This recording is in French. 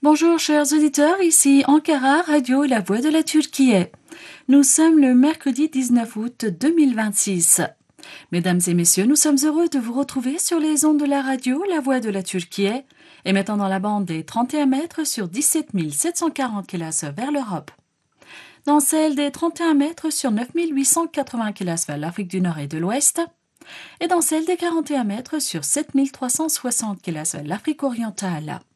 Bonjour chers auditeurs, ici Ankara Radio La Voix de la Turquie. Nous sommes le mercredi 19 août 2026. Mesdames et messieurs, nous sommes heureux de vous retrouver sur les ondes de la radio La Voix de la Turquie, émettant dans la bande des 31 mètres sur 17 740 kHz vers l'Europe, dans celle des 31 mètres sur 9 880 kHz vers l'Afrique du Nord et de l'Ouest, et dans celle des 41 mètres sur 7 360 kHz vers l'Afrique orientale.